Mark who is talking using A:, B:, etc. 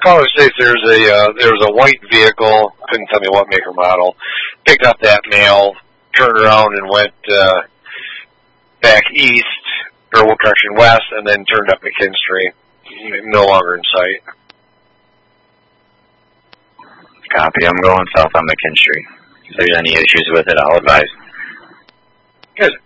A: Caller states there was a white vehicle, couldn't tell me what make or model, picked up that male, turned around and went back east, or correction, west, and then turned up McKinstry. No longer in sight.
B: Copy. I'm going south on McKinstry. If there's any issues with it, I'll advise.
A: Good.